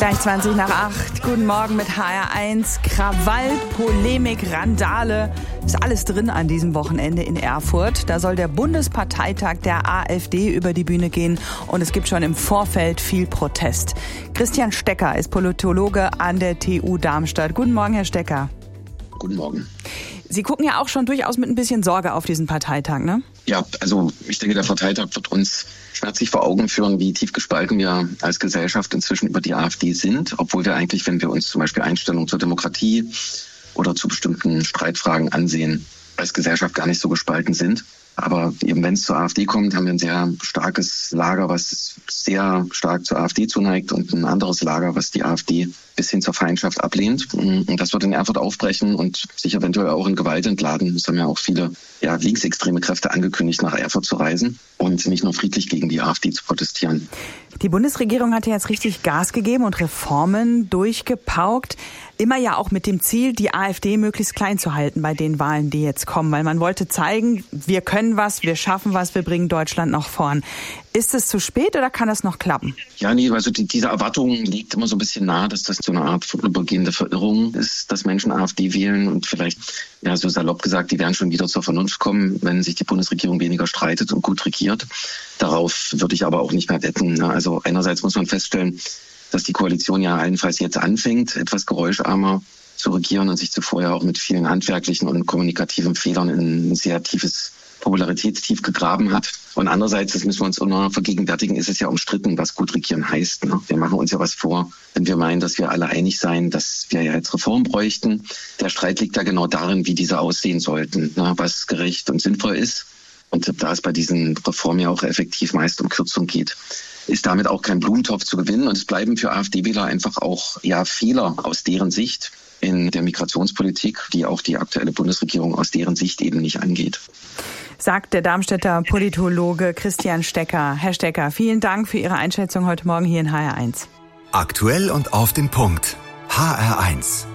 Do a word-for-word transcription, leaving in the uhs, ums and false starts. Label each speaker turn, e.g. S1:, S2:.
S1: Gleich zwanzig nach acht. Guten Morgen mit H R eins. Krawall, Polemik, Randale. Ist alles drin an diesem Wochenende in Erfurt. Da soll der Bundesparteitag der AfD über die Bühne gehen. Und es gibt schon im Vorfeld viel Protest. Christian Stecker ist Politologe an der T U Darmstadt. Guten Morgen, Herr Stecker.
S2: Guten Morgen.
S1: Sie gucken ja auch schon durchaus mit ein bisschen Sorge auf diesen Parteitag, ne?
S2: Ja, also ich denke, der Parteitag wird uns schmerzlich vor Augen führen, wie tief gespalten wir als Gesellschaft inzwischen über die AfD sind, obwohl wir eigentlich, wenn wir uns zum Beispiel Einstellungen zur Demokratie oder zu bestimmten Streitfragen ansehen, als Gesellschaft gar nicht so gespalten sind. Aber eben wenn es zur AfD kommt, haben wir ein sehr starkes Lager, was sehr stark zur AfD zuneigt und ein anderes Lager, was die AfD bis hin zur Feindschaft ablehnt. Und das wird in Erfurt aufbrechen und sich eventuell auch in Gewalt entladen. Es haben ja auch viele ja, linksextreme Kräfte angekündigt, nach Erfurt zu reisen und nicht nur friedlich gegen die AfD zu protestieren.
S1: Die Bundesregierung hat ja jetzt richtig Gas gegeben und Reformen durchgepaukt. Immer ja auch mit dem Ziel, die AfD möglichst klein zu halten bei den Wahlen, die jetzt kommen. Weil man wollte zeigen, wir können was, wir schaffen was, wir bringen Deutschland nach vorn. Ist es zu spät oder kann das noch klappen?
S2: Ja, nee, also die, diese Erwartung liegt immer so ein bisschen nahe, dass das so eine Art vorübergehende Verirrung ist, dass Menschen AfD wählen und vielleicht, ja, so salopp gesagt, die werden schon wieder zur Vernunft kommen, wenn sich die Bundesregierung weniger streitet und gut regiert. Darauf würde ich aber auch nicht mehr wetten. Also einerseits muss man feststellen, dass die Koalition ja allenfalls jetzt anfängt, etwas geräuscharmer zu regieren und sich zuvor ja auch mit vielen handwerklichen und kommunikativen Fehlern in ein sehr tiefes Popularitätstief gegraben hat. Und andererseits, das müssen wir uns auch noch vergegenwärtigen, ist es ja umstritten, was gut regieren heißt. Ne? Wir machen uns ja was vor, wenn wir meinen, dass wir alle einig seien, dass wir ja jetzt Reform bräuchten. Der Streit liegt ja genau darin, wie diese aussehen sollten, ne? Was gerecht und sinnvoll ist. Und da es bei diesen Reformen ja auch effektiv meist um Kürzung geht, ist damit auch kein Blumentopf zu gewinnen. Und es bleiben für AfD-Wähler einfach auch ja Fehler aus deren Sicht in der Migrationspolitik, die auch die aktuelle Bundesregierung aus deren Sicht eben nicht angeht.
S1: Sagt der Darmstädter Politologe Christian Stecker. Herr Stecker, vielen Dank für Ihre Einschätzung heute Morgen hier in H R eins.
S3: Aktuell und auf den Punkt. H R eins.